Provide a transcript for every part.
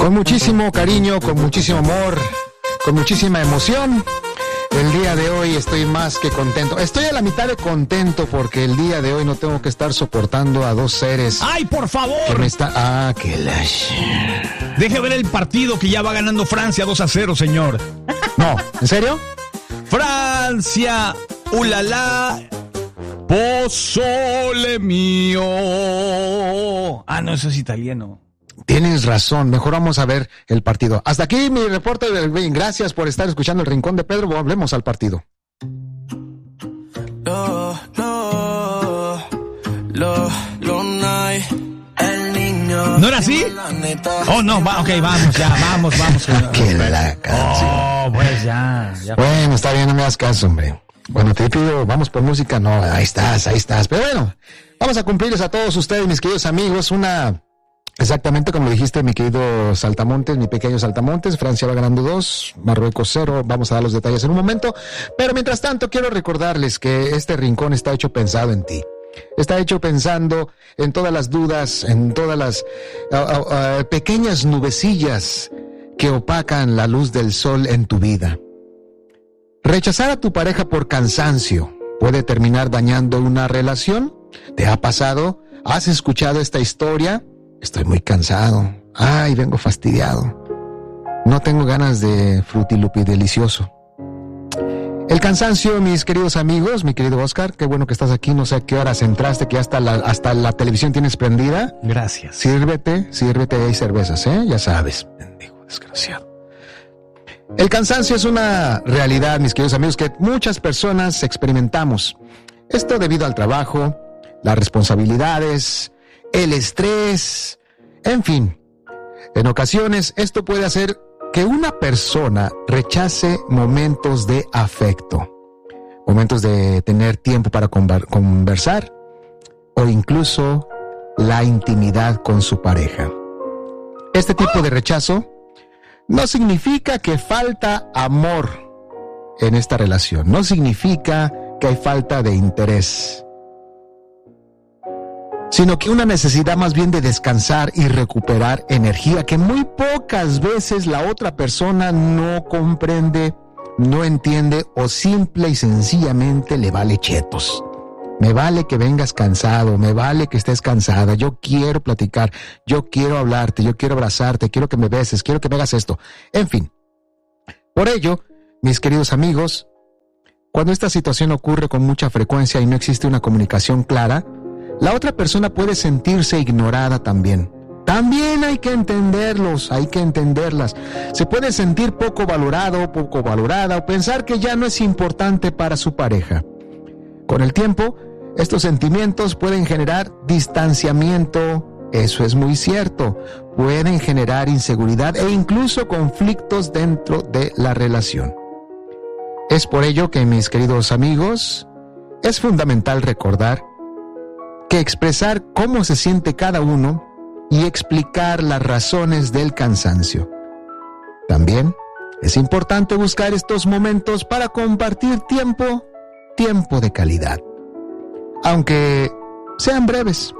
Con muchísimo cariño, con muchísimo amor, con muchísima emoción. El día de hoy estoy más que contento. Estoy a la mitad de contento porque el día de hoy no tengo que estar soportando a dos seres. ¡Ay, por favor! Que me está... que la... Deje ver el partido que ya va ganando Francia 2-0, señor. No, ¿en serio? Francia, ulala, pozole mío. Ah, no, eso es italiano. Tienes razón, mejor vamos a ver el partido. Hasta aquí mi reporte del bien. Gracias por estar escuchando El Rincón de Pedro. Volvemos al partido. El niño. ¿No era así? Oh, no, ok, vamos ya, vamos. Que la canción. Oh, pues ya. Bueno, está bien, no me das caso, hombre. Bueno, te pido, vamos por música. No, ahí estás. Pero bueno, vamos a cumplirles a todos ustedes, mis queridos amigos, exactamente como dijiste, mi querido Saltamontes, mi pequeño Saltamontes. Francia va ganando 2, Marruecos 0. Vamos a dar los detalles en un momento. Pero mientras tanto, quiero recordarles que este rincón está hecho pensado en ti. Está hecho pensando en todas las dudas, en todas las pequeñas nubecillas que opacan la luz del sol en tu vida. Rechazar a tu pareja por cansancio puede terminar dañando una relación. ¿Te ha pasado? ¿Has escuchado esta historia? Estoy muy cansado. Ay, vengo fastidiado. No tengo ganas de frutilupi delicioso. El cansancio, mis queridos amigos, mi querido Oscar, qué bueno que estás aquí. No sé a qué horas entraste, que hasta la televisión tienes prendida. Gracias. Sírvete, hay cervezas, ya sabes. Pendejo, desgraciado. El cansancio es una realidad, mis queridos amigos, que muchas personas experimentamos. Esto debido al trabajo, las responsabilidades, el estrés, en fin. En ocasiones esto puede hacer que una persona rechace momentos de afecto, momentos de tener tiempo para conversar o incluso la intimidad con su pareja. Este tipo de rechazo no significa que falta amor en esta relación, no significa que hay falta de interés, sino que una necesidad más bien de descansar y recuperar energía que muy pocas veces la otra persona no comprende, no entiende o simple y sencillamente le vale chetos. Me vale que vengas cansado, me vale que estés cansada, yo quiero platicar, yo quiero hablarte, yo quiero abrazarte, quiero que me beses, quiero que me hagas esto. En fin, por ello, mis queridos amigos, cuando esta situación ocurre con mucha frecuencia y no existe una comunicación clara, la otra persona puede sentirse ignorada también. También hay que entenderlos, hay que entenderlas. Se puede sentir poco valorado, poco valorada o pensar que ya no es importante para su pareja. Con el tiempo, estos sentimientos pueden generar distanciamiento, eso es muy cierto. Pueden generar inseguridad e incluso conflictos dentro de la relación. Es por ello que, mis queridos amigos, es fundamental recordar que expresar cómo se siente cada uno y explicar las razones del cansancio. También es importante buscar estos momentos para compartir tiempo de calidad, aunque sean breves,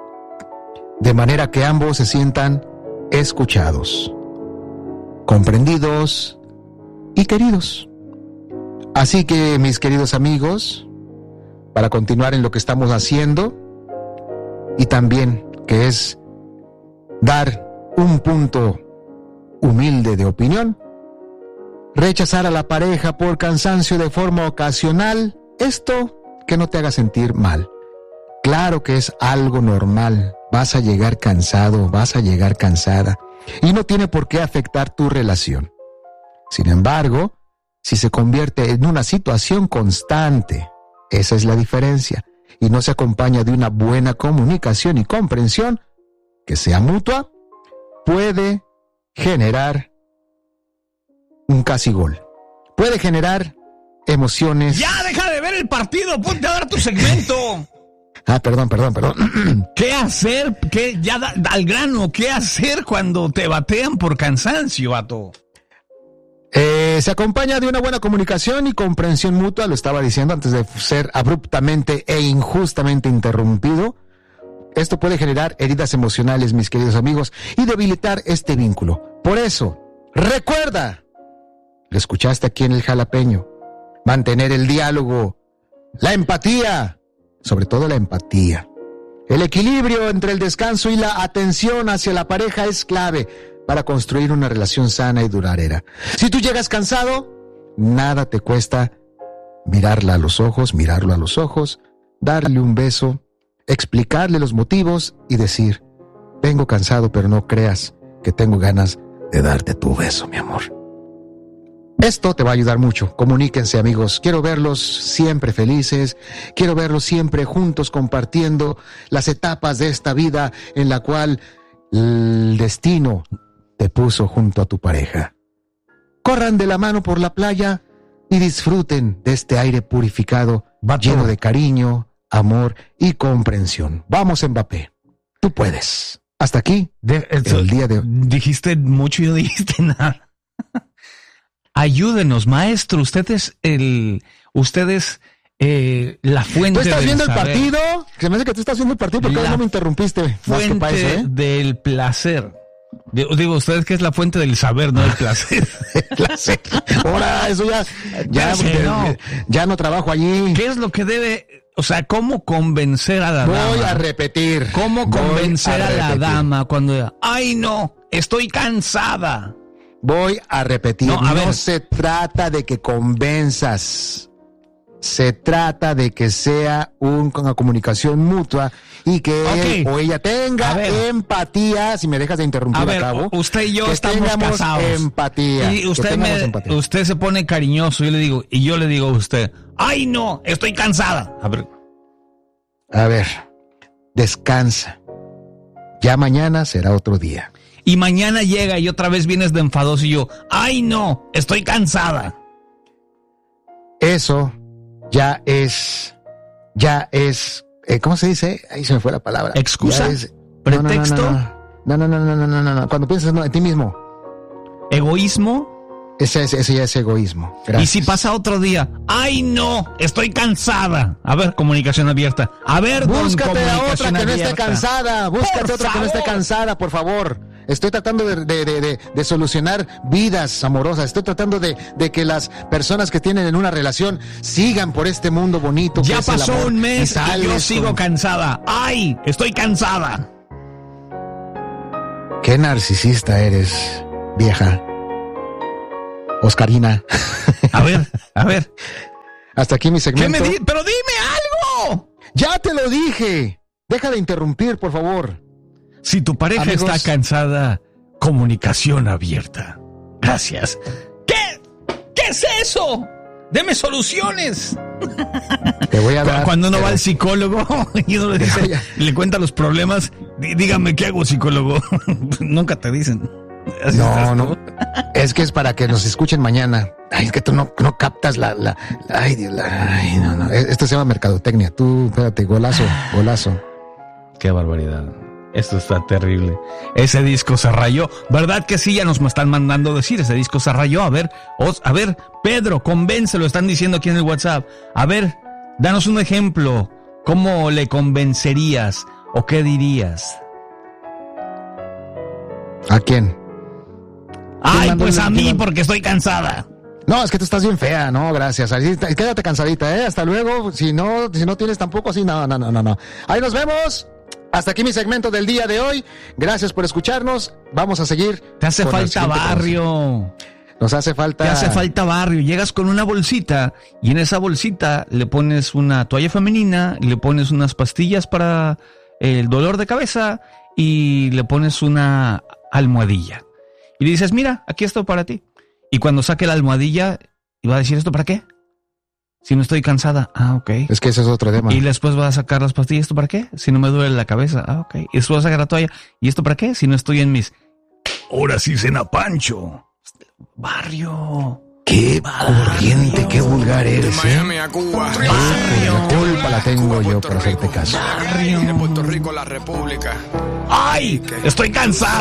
de manera que ambos se sientan escuchados, comprendidos y queridos. Así que, mis queridos amigos, para continuar en lo que estamos haciendo, y también que es dar un punto humilde de opinión, rechazar a la pareja por cansancio de forma ocasional, esto que no te haga sentir mal. Claro que es algo normal, vas a llegar cansado, vas a llegar cansada, y no tiene por qué afectar tu relación. Sin embargo, si se convierte en una situación constante, esa es la diferencia, y no se acompaña de una buena comunicación y comprensión que sea mutua, puede generar un casi gol. Puede generar emociones. ¡Ya deja de ver el partido! ¡Ponte a dar tu segmento! Perdón. ¿Qué hacer? Al grano, ¿qué hacer cuando te batean por cansancio, vato? Se acompaña de una buena comunicación y comprensión mutua, lo estaba diciendo antes de ser abruptamente e injustamente interrumpido. Esto puede generar heridas emocionales, mis queridos amigos, y debilitar este vínculo. Por eso, recuerda, lo escuchaste aquí en El Jalapeño, mantener el diálogo, la empatía, sobre todo la empatía. El equilibrio entre el descanso y la atención hacia la pareja es clave para construir una relación sana y duradera. Si tú llegas cansado, nada te cuesta mirarlo a los ojos, darle un beso, explicarle los motivos y decir, vengo cansado, pero no creas que tengo ganas de darte tu beso, mi amor. Esto te va a ayudar mucho. Comuníquense, amigos. Quiero verlos siempre felices. Quiero verlos siempre juntos compartiendo las etapas de esta vida en la cual el destino te puso junto a tu pareja. Corran de la mano por la playa y disfruten de este aire purificado, lleno de cariño, amor y comprensión. Vamos, Mbappé. Tú puedes. Hasta aquí el día de hoy. Dijiste mucho y no dijiste nada. Ayúdenos, maestro. Usted es la fuente del saber. ¿Tú estás viendo el partido? Se me hace que tú estás viendo el partido porque no me interrumpiste. Fuente del placer. Digo, usted que es la fuente del saber, no del placer. Placer. Ahora, eso ya no trabajo allí. ¿Qué es lo que debe, cómo convencer a la dama? Voy a repetir. ¿Cómo convencer a la dama cuando, ay no, estoy cansada? Voy a repetir, no se trata de que convenzas, se trata de que sea una comunicación mutua y que él o ella tenga empatía, si me dejas de interrumpir acabo. Usted y yo estamos casados. Empatía. Y usted se pone cariñoso, y yo le digo a usted, ay no, estoy cansada. A ver, descansa. Ya mañana será otro día. Y mañana llega y otra vez vienes de enfadoso y yo, ¡ay no! Estoy cansada. Eso ya es, ¿cómo se dice? Ahí se me fue la palabra. ¿Excusa? ¿Pretexto? No. Cuando piensas en ti mismo. ¿Egoísmo? Ese ya es egoísmo. Gracias. Y si pasa otro día, ¡ay no! Estoy cansada. A ver, comunicación abierta. A ver, búscate a otra que no esté cansada. Búscate otra que no esté cansada, por favor. Estoy tratando de solucionar vidas amorosas. Estoy tratando de que las personas que tienen en una relación sigan por este mundo bonito. Ya pasó un mes y yo sigo cansada. ¡Ay! Estoy cansada. Qué narcisista eres, vieja. Oscarina. A ver. Hasta aquí mi segmento. Pero dime algo. Ya te lo dije. Deja de interrumpir, por favor. Si tu pareja está cansada, comunicación abierta. Gracias. ¿Qué es eso? Deme soluciones. Te voy a dar. Cuando uno va al psicólogo y uno le dice, le cuenta los problemas, dígame qué hago, psicólogo. Nunca te dicen. No. Es que es para que nos escuchen mañana. Ay, es que tú no captas ay, Dios, no. Esto se llama mercadotecnia. Tú, espérate, golazo. Qué barbaridad. Esto está terrible. Ese disco se rayó. ¿Verdad que sí? Ya nos están mandando decir, ese disco se rayó. A ver, Pedro, convéncelo, están diciendo aquí en el WhatsApp. A ver, danos un ejemplo. ¿Cómo le convencerías o qué dirías? ¿A quién? Ay, pues a mí, porque estoy cansada. No, es que tú estás bien fea, no, gracias. Quédate cansadita, hasta luego. Si no tienes tampoco así, no. Ahí nos vemos. Hasta aquí mi segmento del día de hoy. Gracias por escucharnos. Vamos a seguir. Te hace falta barrio. Nos hace falta. Te hace falta barrio. Llegas con una bolsita y en esa bolsita le pones una toalla femenina, le pones unas pastillas para el dolor de cabeza y le pones una almohadilla. Y le dices, mira, aquí esto para ti. Y cuando saque la almohadilla, va a decir, ¿esto para qué? Si no estoy cansada. Ah, ok. Es que ese es otro tema. Y después va a sacar las pastillas. ¿Esto para qué? Si no me duele la cabeza. Ah, ok. Y después va a sacar la toalla. ¿Y esto para qué? Si no estoy en mis... Ahora sí cena Pancho. Barrio. Qué corriente, qué vulgar eres, ¿eh? Miami a Cuba. La culpa la tengo yo por hacerte caso. De Puerto Rico, la República. ¡Ay! Estoy cansada.